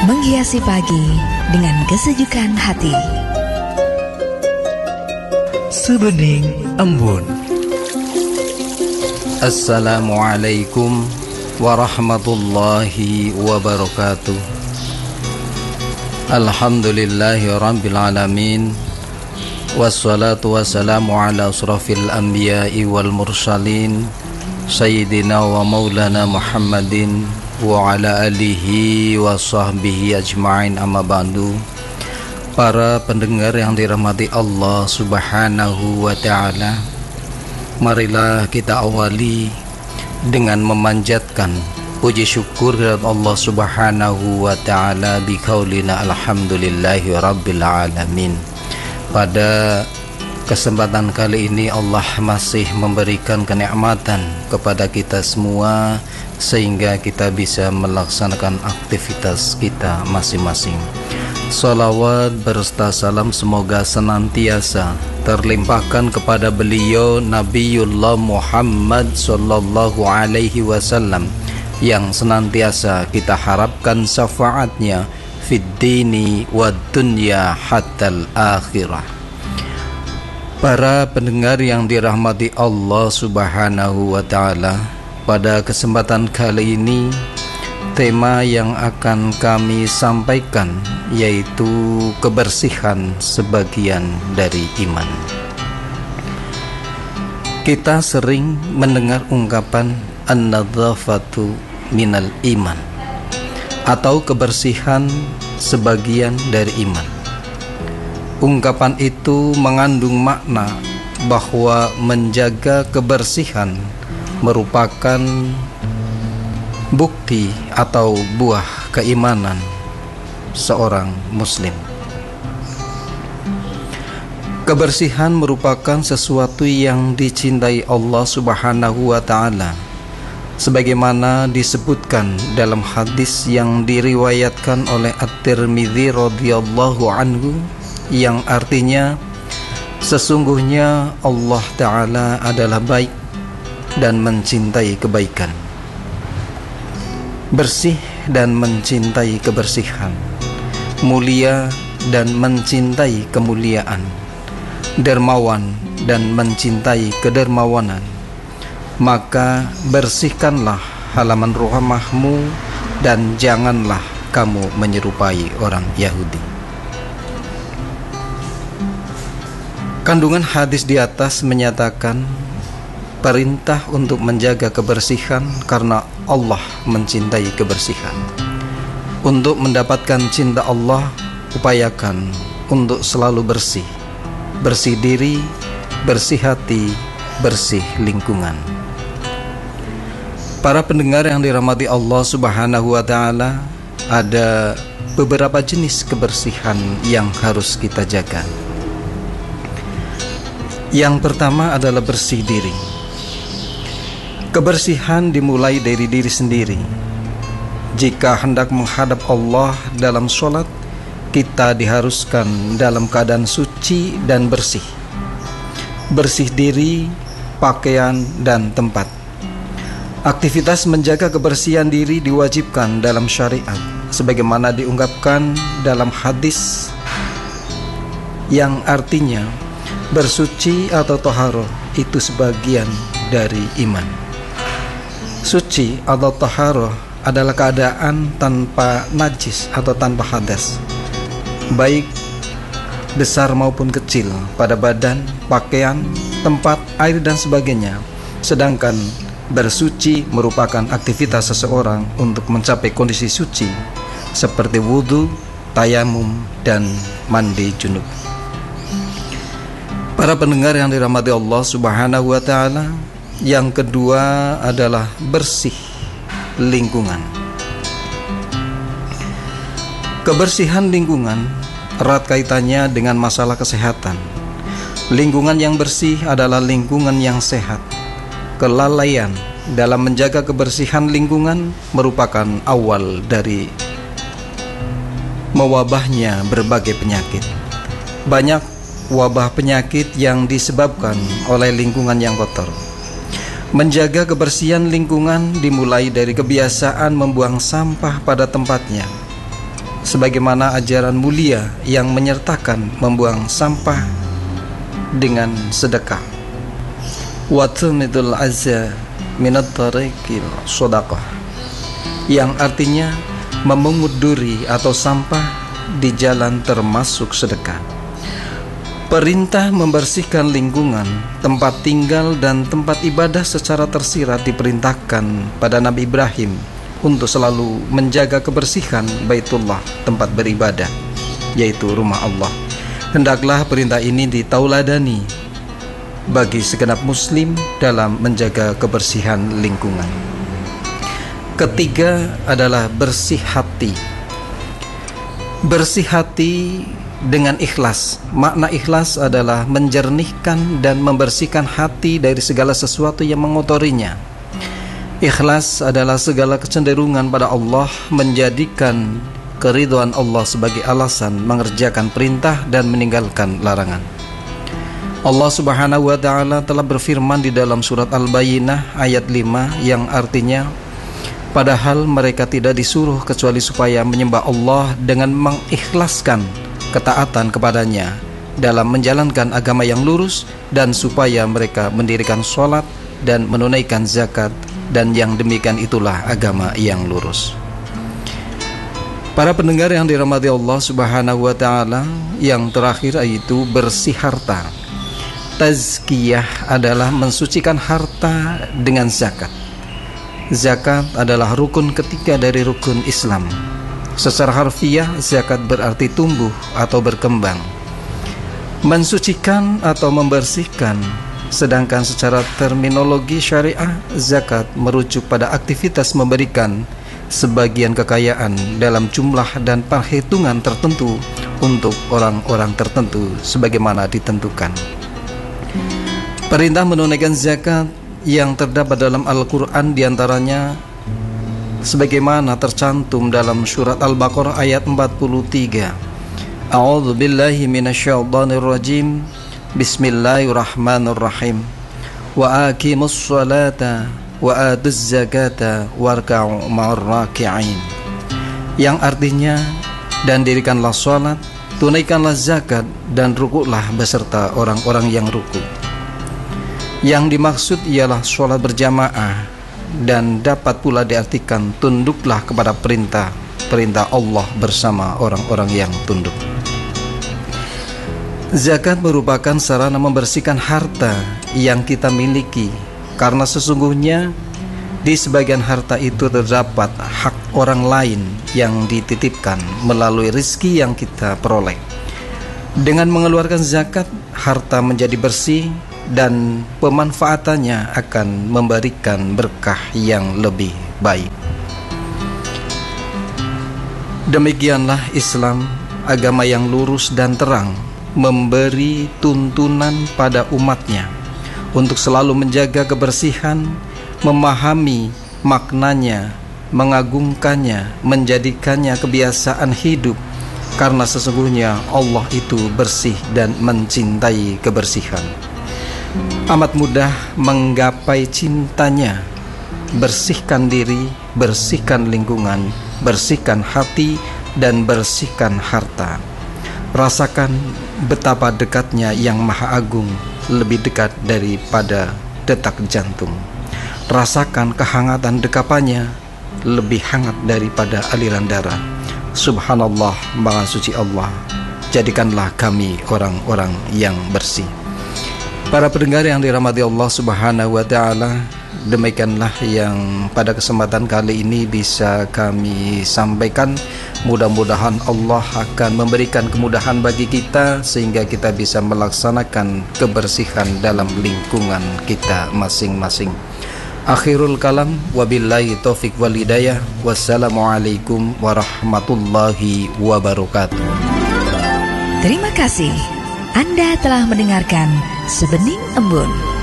Menghiasi pagi dengan kesejukan hati. Sebening embun. Assalamualaikum warahmatullahi wabarakatuh. Alhamdulillahi rabbil alamin. Wassalatu wassalamu ala asrafil anbiya'i wal mursalin Sayyidina wa maulana Muhammadin wa ala alihi wa sahbihi ajma'in, amma ba'du. Para pendengar yang dirahmati Allah subhanahu wa ta'ala, marilah kita awali dengan memanjatkan puji syukur kepada Allah subhanahu wa ta'ala biqaulina alhamdulillahi rabbil alamin. Pada kesempatan kali ini Allah masih memberikan kenikmatan kepada kita semua sehingga kita bisa melaksanakan aktivitas kita masing-masing. Salawat berserta salam semoga senantiasa terlimpahkan kepada beliau Nabiullah Muhammad sallallahu alaihi wasallam yang senantiasa kita harapkan syafaatnya fid dini wad dunya hatal akhirah. Para pendengar yang dirahmati Allah subhanahu wa ta'ala, pada kesempatan kali ini tema yang akan kami sampaikan yaitu kebersihan sebagian dari iman. Kita sering mendengar ungkapan an-nadzafatu minal iman atau kebersihan sebagian dari iman. Ungkapan itu mengandung makna bahwa menjaga kebersihan merupakan bukti atau buah keimanan seorang muslim. Kebersihan merupakan sesuatu yang dicintai Allah subhanahu wa ta'ala, sebagaimana disebutkan dalam hadis yang diriwayatkan oleh At-Tirmidzi radhiyallahu anhu, yang artinya sesungguhnya Allah Ta'ala adalah baik dan mencintai kebaikan, bersih dan mencintai kebersihan, mulia dan mencintai kemuliaan, dermawan dan mencintai kedermawanan. Maka bersihkanlah halaman rumahmu dan janganlah kamu menyerupai orang Yahudi. Kandungan hadis di atas menyatakan perintah untuk menjaga kebersihan karena Allah mencintai kebersihan. Untuk mendapatkan cinta Allah, upayakan untuk selalu bersih. Bersih diri, bersih hati, bersih lingkungan. Para pendengar yang dirahmati Allah subhanahu wa ta'ala, ada beberapa jenis kebersihan yang harus kita jaga. Yang pertama adalah bersih diri. Kebersihan dimulai dari diri sendiri. Jika hendak menghadap Allah dalam sholat, kita diharuskan dalam keadaan suci dan bersih. Bersih diri, pakaian, dan tempat. Aktivitas menjaga kebersihan diri diwajibkan dalam syariat, sebagaimana diungkapkan dalam hadis yang artinya bersuci atau taharah itu sebagian dari iman. Suci atau taharah adalah keadaan tanpa najis atau tanpa hadas, baik besar maupun kecil, pada badan, pakaian, tempat, air, dan sebagainya. Sedangkan bersuci merupakan aktivitas seseorang untuk mencapai kondisi suci seperti wudu, tayamum, dan mandi junub. Para pendengar yang dirahmati Allah subhanahu wa ta'ala, yang kedua adalah bersih lingkungan. Kebersihan lingkungan erat kaitannya dengan masalah kesehatan. Lingkungan yang bersih adalah lingkungan yang sehat. Kelalaian dalam menjaga kebersihan lingkungan merupakan awal dari mewabahnya berbagai penyakit. Banyak wabah penyakit yang disebabkan oleh lingkungan yang kotor. Menjaga kebersihan lingkungan dimulai dari kebiasaan membuang sampah pada tempatnya. sebagaimana ajaran mulia yang menyertakan membuang sampah dengan sedekah. Wa tumidul azza minat tariqil shadaqah, yang artinya memungut duri atau sampah di jalan termasuk sedekah. Perintah membersihkan lingkungan, tempat tinggal dan tempat ibadah secara tersirat diperintahkan pada Nabi Ibrahim untuk selalu menjaga kebersihan Baitullah, tempat beribadah, yaitu rumah Allah. Hendaklah perintah ini ditauladani bagi segenap muslim dalam menjaga kebersihan lingkungan. Ketiga adalah bersih hati. Bersih hati dengan ikhlas. Makna ikhlas adalah menjernihkan dan membersihkan hati dari segala sesuatu yang mengotorinya. Ikhlas adalah segala kecenderungan pada Allah, menjadikan keridhaan Allah sebagai alasan mengerjakan perintah dan meninggalkan larangan. Allah Subhanahu wa ta'ala telah berfirman di dalam surat Al-Bayyinah ayat 5 yang artinya, padahal mereka tidak disuruh kecuali supaya menyembah Allah dengan mengikhlaskan ketaatan kepadanya dalam menjalankan agama yang lurus, dan supaya mereka mendirikan sholat dan menunaikan zakat, dan yang demikian itulah agama yang lurus. Para pendengar yang dirahmati Allah Subhanahu wa ta'ala, yang terakhir yaitu bersih harta. Tazkiyah adalah mensucikan harta dengan zakat. Zakat adalah rukun ketiga dari rukun Islam. Secara harfiah, zakat berarti tumbuh atau berkembang, mensucikan atau membersihkan. Sedangkan secara terminologi syariah, zakat merujuk pada aktivitas memberikan sebagian kekayaan dalam jumlah dan perhitungan tertentu untuk orang-orang tertentu sebagaimana ditentukan. Perintah menunaikan zakat yang terdapat dalam Al-Quran diantaranya sebagaimana tercantum dalam surat Al-Baqarah ayat 43. A'udzu billahi minasyaitonir rajim. Bismillahirrahmanirrahim. Wa aqimus sholata wa atuz zakata warka'u ma'ar raki'in. Yang artinya, dan dirikanlah sholat, tunaikanlah zakat, dan rukuklah beserta orang-orang yang rukuk. Yang dimaksud ialah sholat berjamaah, dan dapat pula diartikan tunduklah kepada perintah Allah bersama orang-orang yang tunduk. Zakat merupakan sarana membersihkan harta yang kita miliki, karena sesungguhnya di sebagian harta itu terdapat hak orang lain yang dititipkan melalui rezeki yang kita peroleh. Dengan mengeluarkan zakat, harta menjadi bersih dan pemanfaatannya akan memberikan berkah yang lebih baik. Demikianlah Islam, agama yang lurus dan terang, memberi tuntunan pada umatnya untuk selalu menjaga kebersihan, memahami maknanya, mengagungkannya, menjadikannya kebiasaan hidup, karena sesungguhnya Allah itu bersih dan mencintai kebersihan. Amat mudah menggapai cintanya. Bersihkan diri, bersihkan lingkungan, bersihkan hati, dan bersihkan harta. Rasakan betapa dekatnya Yang Maha Agung, lebih dekat daripada detak jantung. Rasakan kehangatan dekapannya, lebih hangat daripada aliran darah. Subhanallah, Maha Suci Allah. Jadikanlah kami orang-orang yang bersih. Para pendengar yang dirahmati Allah Subhanahu wa ta'ala, demikianlah yang pada kesempatan kali ini bisa kami sampaikan. Mudah-mudahan Allah akan memberikan kemudahan bagi kita sehingga kita bisa melaksanakan kebersihan dalam lingkungan kita masing-masing. Akhirul kalam, wabillahi taufiq wal hidayah. Wassalamualaikum warahmatullahi wabarakatuh. Terima kasih. Anda telah mendengarkan Sebening Embun.